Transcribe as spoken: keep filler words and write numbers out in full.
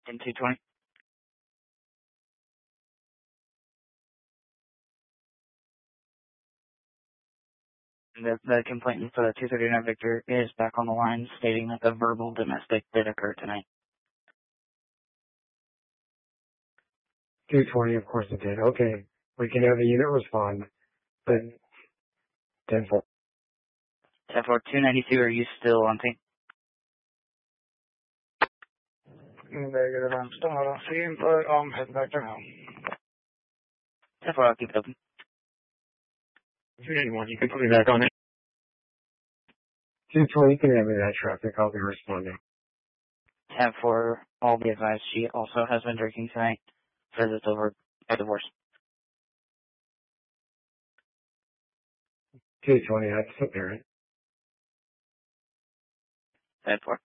in two twenty. The, the complainant for the two thirty-nine Victor is back on the line stating that the verbal domestic did occur tonight. two twenty, of course it did. Okay. We can have the unit respond. But ten four. ten four, two ninety-two, are you still on scene? Negative, I'm still not on scene, but I'm heading back to home. ten four, I'll keep it open. two ninety-one, you can put me back on it. two twenty, can have me that traffic. I'll be responding. ten four, all be advised, she also has been drinking tonight. Says it's over a divorce. two twenty, that's the parent. ten four.